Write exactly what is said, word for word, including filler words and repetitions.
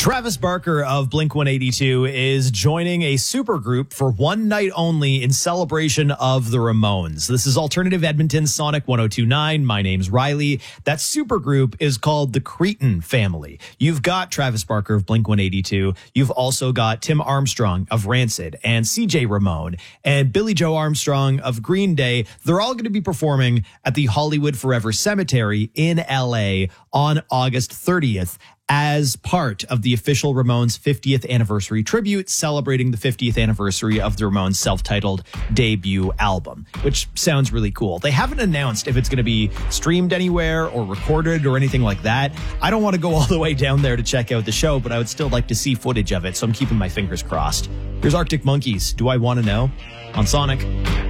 Travis Barker of Blink one eighty-two is joining a supergroup for one night only in celebration of the Ramones. This is Alternative Edmonton's Sonic one oh two point nine. My name's Riley. That supergroup is called the Cretin Family. You've got Travis Barker of Blink one eighty-two. You've also got Tim Armstrong of Rancid and C J Ramone and Billy Joe Armstrong of Green Day. They're all going to be performing at the Hollywood Forever Cemetery in L A on August thirtieth. As part of the official Ramones fiftieth anniversary tribute, celebrating the fiftieth anniversary of the Ramones self-titled debut album, which sounds really cool. They haven't announced if it's going to be streamed anywhere or recorded or anything like that. I don't want to go all the way down there to check out the show, but I would still like to see footage of it, so I'm keeping my fingers crossed. Here's Arctic Monkeys, Do I Want to Know? On Sonic.